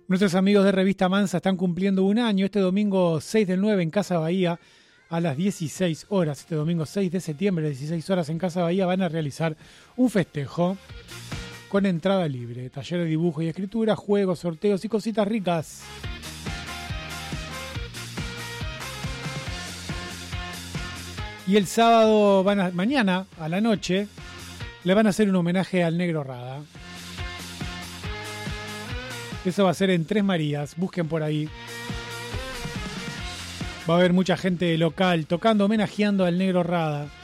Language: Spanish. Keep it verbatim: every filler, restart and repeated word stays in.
Nuestros amigos de Revista Mansa están cumpliendo un año este domingo seis del nueve en Casa Bahía a las dieciséis horas. Este domingo seis de septiembre a las dieciséis horas en Casa Bahía van a realizar un festejo con entrada libre, taller de dibujo y escritura, juegos, sorteos y cositas ricas. Y el sábado, van a, mañana a la noche, le van a hacer un homenaje al Negro Rada. Eso va a ser en Tres Marías, busquen por ahí. Va a haber mucha gente local tocando, homenajeando al Negro Rada.